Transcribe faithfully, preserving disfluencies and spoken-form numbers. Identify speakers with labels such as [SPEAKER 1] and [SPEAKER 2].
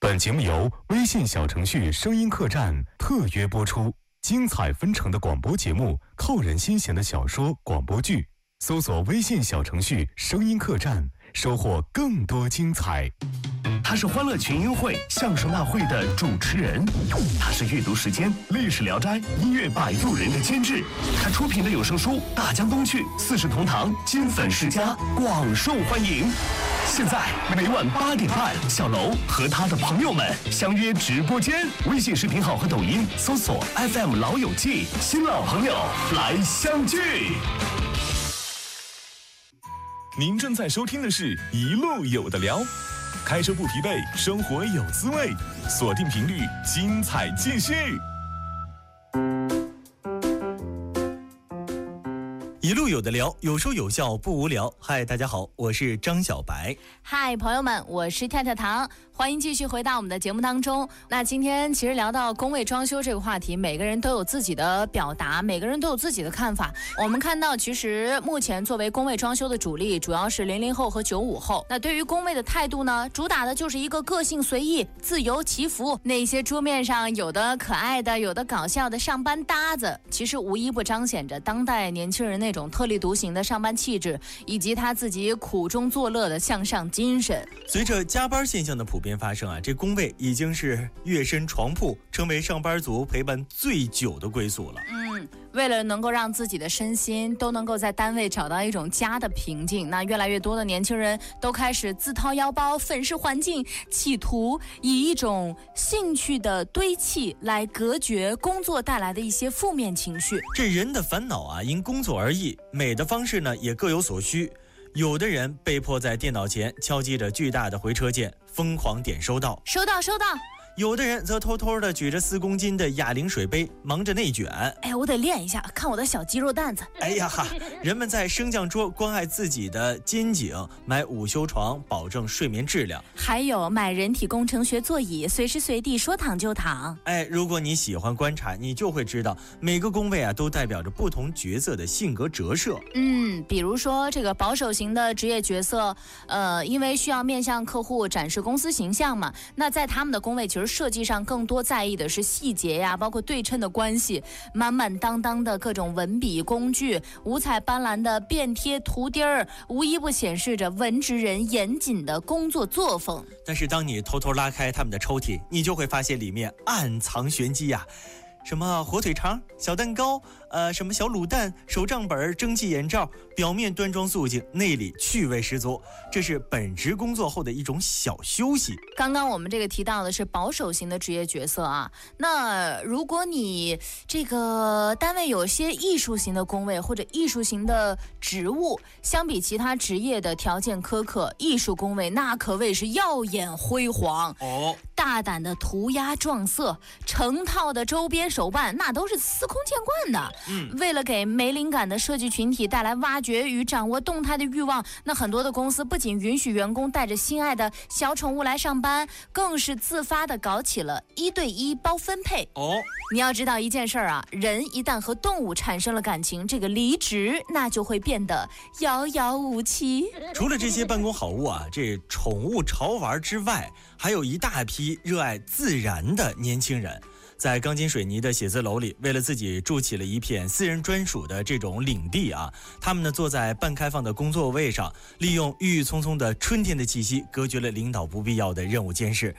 [SPEAKER 1] 本节目由微信小程序声音客栈特约播出，精彩纷呈的广播节目，扣人心弦的小说、广播剧，搜索微信小程序声音客栈，收获更多精彩。
[SPEAKER 2] 他是欢乐群英会、相声大会的主持人，他是阅读时间、历史聊斋、音乐摆渡人的监制，他出品的有声书《大江东去》、《四世同堂》、金粉世家广受欢迎。现在每晚八点半，小楼和他的朋友们相约直播间，微信视频号和抖音搜索 F M 老友记，新老朋友来相聚。
[SPEAKER 3] 您正在收听的是一路有的聊，开车不疲惫，生活有滋味，锁定频率，精彩继续。
[SPEAKER 4] 一路有的聊，有说有笑不无聊。嗨，大家好，我是张小白。
[SPEAKER 5] 嗨，朋友们，我是跳跳糖，欢迎继续回到我们的节目当中。那今天其实聊到工位装修这个话题，每个人都有自己的表达，每个人都有自己的看法。我们看到，其实目前作为工位装修的主力，主要是零零后和九五后。那对于工位的态度呢，主打的就是一个个性随意、自由起伏。那些桌面上有的可爱的，有的搞笑的上班搭子，其实无一不彰显着当代年轻人那种特立独行的上班气质，以及他自己苦中作乐的向上精神。
[SPEAKER 4] 随着加班现象的普遍发生啊，这工位已经是跃身床铺，成为上班族陪伴最久的归宿了。
[SPEAKER 5] 嗯，为了能够让自己的身心都能够在单位找到一种家的平静，那越来越多的年轻人都开始自掏腰包粉饰环境，企图以一种兴趣的堆砌来隔绝工作带来的一些负面情绪。
[SPEAKER 4] 这人的烦恼啊，因工作而异，美的方式呢也各有所需。有的人被迫在电脑前敲击着巨大的回车键，疯狂点收到
[SPEAKER 5] 收到收到。
[SPEAKER 4] 有的人则偷偷地举着四公斤的哑铃水杯，忙着内卷。
[SPEAKER 5] 哎，我得练一下，看我的小肌肉蛋子。
[SPEAKER 4] 哎呀哈，人们在升降桌关爱自己的肩颈，买午休床保证睡眠质量，
[SPEAKER 5] 还有买人体工程学座椅，随时随地说躺就躺。
[SPEAKER 4] 哎，如果你喜欢观察，你就会知道每个工位啊都代表着不同角色的性格折射。
[SPEAKER 5] 嗯，比如说这个保守型的职业角色，呃，因为需要面向客户展示公司形象嘛，那在他们的工位其实设计上更多在意的是细节呀，包括对称的关系，满满当当的各种文笔工具，五彩斑斓的便贴图钉儿，无一不显示着文职人严谨的工作作风。
[SPEAKER 4] 但是当你偷偷拉开他们的抽屉，你就会发现里面暗藏玄机呀、啊。什么火腿肠、小蛋糕，呃，什么小卤蛋、手账本、蒸汽眼罩，表面端庄肃静，内里趣味十足。这是本职工作后的一种小休息。
[SPEAKER 5] 刚刚我们这个提到的是保守型的职业角色啊，那如果你这个单位有些艺术型的工位或者艺术型的职务，相比其他职业的条件苛刻，艺术工位那可谓是耀眼辉煌
[SPEAKER 4] 哦。
[SPEAKER 5] 大胆的涂鸦撞色，成套的周边手办，那都是司空见惯的。嗯，为了给没灵感的设计群体带来挖掘与掌握动态的欲望，那很多的公司不仅允许员工带着心爱的小宠物来上班，更是自发的搞起了一对一包分配。
[SPEAKER 4] 哦，
[SPEAKER 5] 你要知道一件事儿啊，人一旦和动物产生了感情，这个离职那就会变得遥遥无期。
[SPEAKER 4] 除了这些办公好物啊，这宠物潮玩之外，还有一大批热爱自然的年轻人。在钢筋水泥的写字楼里，为了自己筑起了一片私人专属的这种领地啊，他们呢坐在半开放的工作位上，利用郁郁葱葱的春天的气息，隔绝了领导不必要的任务监视，